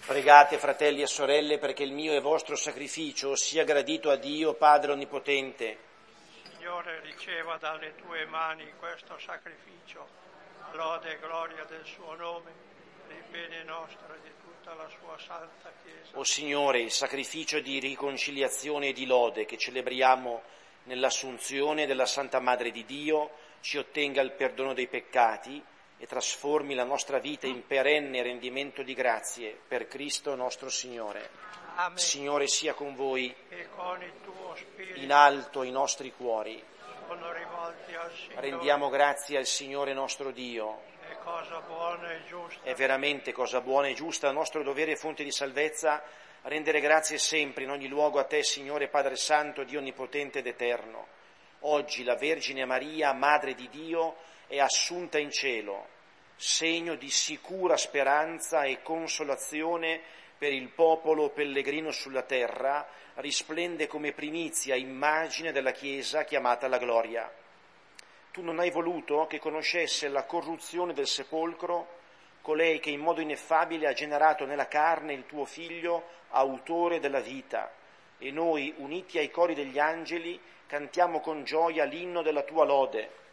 Pregate, fratelli e sorelle, perché il mio e vostro sacrificio sia gradito a Dio, Padre Onnipotente. Signore, riceva dalle tue mani questo sacrificio, a lode e gloria del suo nome, per il bene nostro e di tutta la sua santa Chiesa. O Signore, il sacrificio di riconciliazione e di lode che celebriamo nell'Assunzione della Santa Madre di Dio ci ottenga il perdono dei peccati e trasformi la nostra vita in perenne rendimento di grazie per Cristo nostro Signore. Amen. Il Signore sia con voi, E con il tuo spirito in alto i nostri cuori. sono rivolti al Signore. Rendiamo grazie al Signore nostro Dio. È cosa buona e giusta. È veramente cosa buona e giusta, nostro dovere e fonte di salvezza, rendere grazie sempre in ogni luogo a Te, Signore Padre Santo, Dio Onnipotente ed Eterno. Oggi la Vergine Maria, Madre di Dio, è assunta in cielo, segno di sicura speranza e consolazione per il popolo pellegrino sulla terra, risplende come primizia, immagine della Chiesa chiamata alla gloria. Tu non hai voluto che conoscesse la corruzione del sepolcro colei che in modo ineffabile ha generato nella carne il tuo Figlio, autore della vita, e noi, uniti ai cori degli angeli, cantiamo con gioia l'inno della tua lode.